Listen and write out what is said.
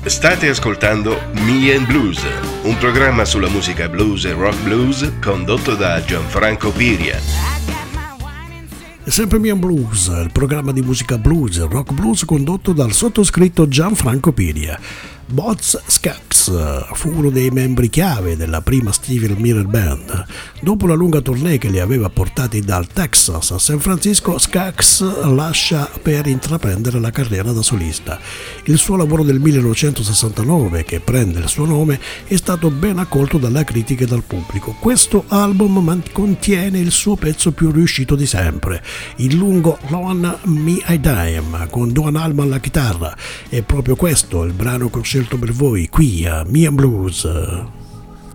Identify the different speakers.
Speaker 1: State ascoltando Me and Blues, un programma sulla musica blues e rock blues condotto da Gianfranco Piria.
Speaker 2: È sempre Me and Blues, il programma di musica blues e rock blues condotto dal sottoscritto Gianfranco Piria. Boz Scaggs fu uno dei membri chiave della prima Stevie Miller Band. Dopo la lunga tournée che li aveva portati dal Texas a San Francisco, Scaggs lascia per intraprendere la carriera da solista. Il suo lavoro del 1969, che prende il suo nome, è stato ben accolto dalla critica e dal pubblico. Questo album contiene il suo pezzo più riuscito di sempre, il lungo Loan Me I Dime, con Duane Allman alla chitarra. È proprio questo il brano che ho scelto per voi qui a Me and Blues.